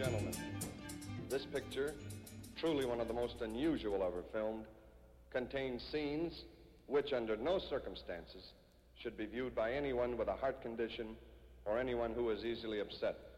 gentlemen, this picture, truly one of the most unusual ever filmed, contains scenes which under no circumstances should be viewed by anyone with a heart condition or anyone who is easily upset.